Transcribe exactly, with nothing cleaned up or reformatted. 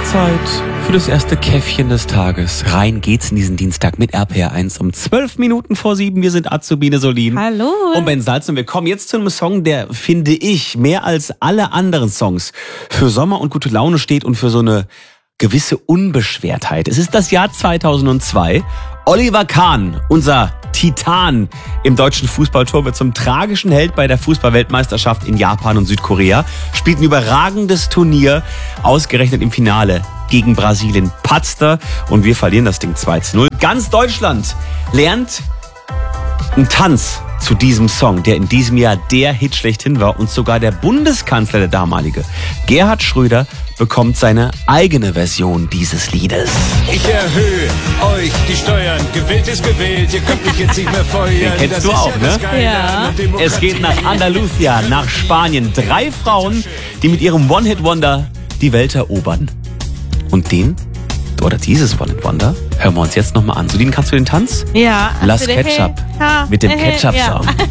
Zeit für das erste Käffchen des Tages. Rein geht's in diesen Dienstag mit R P R eins um zwölf Minuten vor sieben. Wir sind Azubine Solin. Hallo. Und Ben Salz. Und wir kommen jetzt zu einem Song, der, finde ich, mehr als alle anderen Songs für Sommer und gute Laune steht und für so eine gewisse Unbeschwertheit. Es ist das Jahr zweitausendzwei. Oliver Kahn, unser Titan im deutschen Fußballtor, wird zum tragischen Held bei der Fußballweltmeisterschaft in Japan und Südkorea, spielt ein überragendes Turnier, ausgerechnet im Finale gegen Brasilien patzte und wir verlieren das Ding zwei zu null. Ganz Deutschland lernt einen Tanz zu diesem Song, der in diesem Jahr der Hit schlechthin war, und sogar der Bundeskanzler, der damalige, Gerhard Schröder, bekommt seine eigene Version dieses Liedes. Ich erhöhe euch die Steuern, gewählt ist gewählt, ihr könnt mich jetzt nicht mehr feuern. Den kennst Das du ist auch, ja das ne? Geile Ja. an der Demokratie. Es geht nach Andalusia, nach Spanien. Drei Frauen, die mit ihrem One-Hit-Wonder die Welt erobern. Und den, oder dieses One-Hit-Wonder, hören wir uns jetzt nochmal an. Solin, kannst du den Tanz? Ja. Lass Hast du den- Ketchup. Ha, Mit dem äh, Ketchup-Song. ja.